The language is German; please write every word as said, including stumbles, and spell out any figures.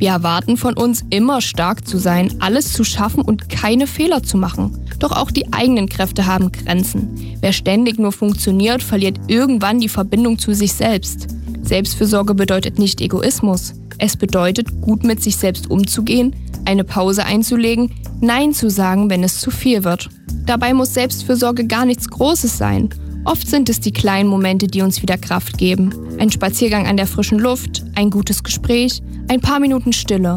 Wir erwarten von uns, immer stark zu sein, alles zu schaffen und keine Fehler zu machen. Doch auch die eigenen Kräfte haben Grenzen. Wer ständig nur funktioniert, verliert irgendwann die Verbindung zu sich selbst. Selbstfürsorge bedeutet nicht Egoismus. Es bedeutet, gut mit sich selbst umzugehen, eine Pause einzulegen, Nein zu sagen, wenn es zu viel wird. Dabei muss Selbstfürsorge gar nichts Großes sein. Oft sind es die kleinen Momente, die uns wieder Kraft geben. Ein Spaziergang an der frischen Luft, ein gutes Gespräch, ein paar Minuten Stille.